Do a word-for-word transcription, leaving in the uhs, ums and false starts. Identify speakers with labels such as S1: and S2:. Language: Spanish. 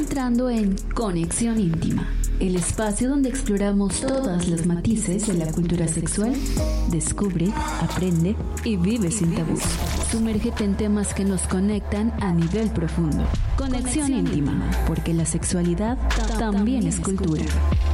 S1: entrando en Conexión Íntima, el espacio donde exploramos todas las matices de la cultura sexual. Descubre, aprende y vive sin tabús. Sumérgete en temas que nos conectan a nivel profundo. Conexión Íntima, porque la sexualidad también es cultura.